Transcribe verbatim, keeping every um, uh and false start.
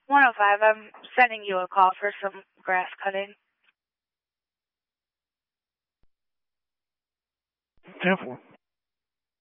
one oh five, I'm sending you a call for some grass cutting. ten four.